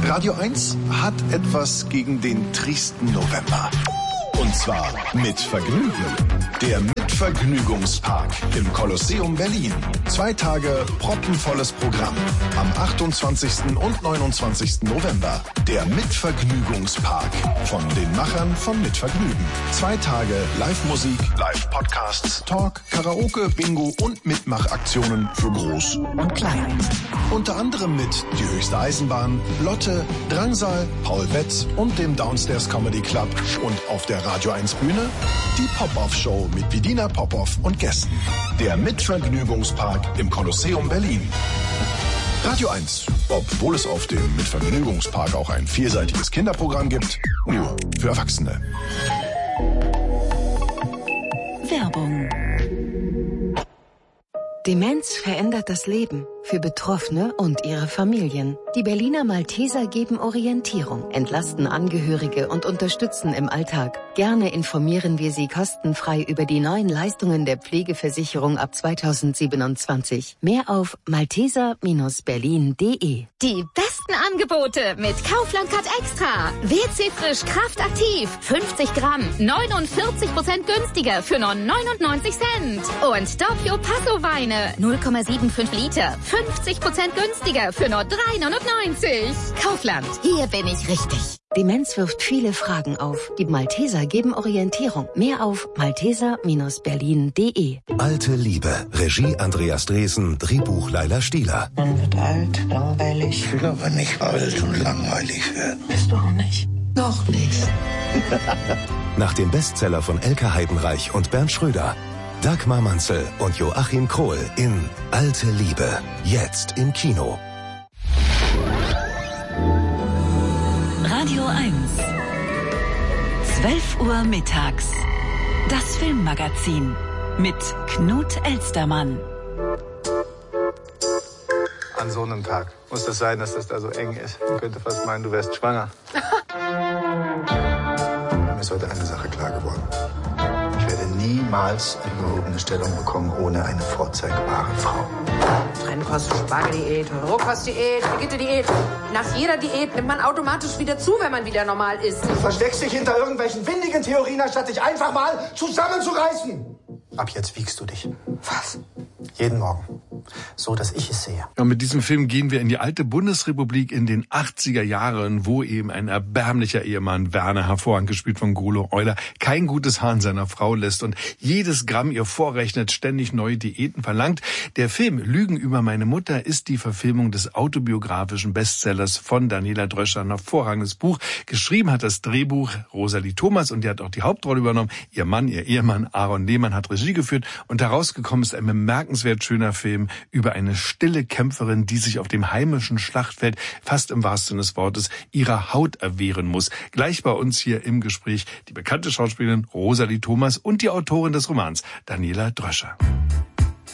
Radio 1 hat etwas gegen den tristen November. Und zwar mit Vergnügen. Der Mitvergnügungspark im Kolosseum Berlin. 2 Tage proppenvolles Programm. Am 28. und 29. November. Der Mitvergnügungspark von den Machern von Mitvergnügen. 2 Tage Live-Musik, Live-Podcasts, Talk, Karaoke, Bingo und Mitmachaktionen für Groß und Klein. Unter anderem mit Die höchste Eisenbahn, Lotte, Drangsal, Paul Wetz und dem Downstairs Comedy Club. Und auf der Radio 1 Bühne die Pop-Off-Show mit Vidina Popov und Gästen. Der Mitvergnügungspark im Kolosseum Berlin. Radio 1, obwohl es auf dem Mitvergnügungspark auch ein vielseitiges Kinderprogramm gibt, nur für Erwachsene. Werbung. Demenz verändert das Leben für Betroffene und ihre Familien. Die Berliner Malteser geben Orientierung, entlasten Angehörige und unterstützen im Alltag. Gerne informieren wir Sie kostenfrei über die neuen Leistungen der Pflegeversicherung ab 2027. Mehr auf malteser-berlin.de. Die besten Angebote mit Kaufland Cut Extra. WC Frisch Kraft Aktiv. 50 Gramm. 49% günstiger für nur 99 Cent. Und Doppio Passo Weine. 0,75 Liter. 50% günstiger für nur 3,99. Kaufland. Hier bin ich richtig. Demenz wirft viele Fragen auf. Die Malteser geben Orientierung. Mehr auf malteser-berlin.de. Alte Liebe. Regie Andreas Dresen. Drehbuch Laila Stieler. Man wird alt, langweilig. Ich will aber nicht alt und langweilig werden. Bist du auch nicht? Noch nicht. Nach dem Bestseller von Elke Heidenreich und Bernd Schröder. Dagmar Manzel und Joachim Krohl in Alte Liebe. Jetzt im Kino. Radio 1. 12 Uhr mittags. Das Filmmagazin mit Knut Elstermann. An so einem Tag muss das sein, dass das da so eng ist. Man könnte fast meinen, du wärst schwanger. Mir ist heute eine Sache klar geworden. Ich werde niemals eine gehobene Stellung bekommen ohne eine vorzeigbare Frau. Trennkost, Spargeldiät, Rohkostdiät, Brigitte-Diät. Nach jeder Diät nimmt man automatisch wieder zu, wenn man wieder normal isst. Du versteckst dich hinter irgendwelchen windigen Theorien, anstatt dich einfach mal zusammenzureißen. Ab jetzt wiegst du dich. Was? Jeden Morgen. So, dass ich es sehe. Ja, mit diesem Film gehen wir in die alte Bundesrepublik in den 80er Jahren, wo eben ein erbärmlicher Ehemann, Werner, hervorragend gespielt von Golo Euler, kein gutes Haar an seiner Frau lässt und jedes Gramm ihr vorrechnet, ständig neue Diäten verlangt. Der Film Lügen über meine Mutter ist die Verfilmung des autobiografischen Bestsellers von Daniela Dröscher, ein hervorragendes Buch. Geschrieben hat das Drehbuch Rosalie Thomas und die hat auch die Hauptrolle übernommen. Ihr Ehemann Aaron Lehmann hat Regie geführt und herausgekommen ist ein bemerkenswert schöner Film über eine stille Kämpferin, die sich auf dem heimischen Schlachtfeld, fast im wahrsten Sinne des Wortes, ihrer Haut erwehren muss. Gleich bei uns hier im Gespräch die bekannte Schauspielerin Rosalie Thomas und die Autorin des Romans, Daniela Dröscher.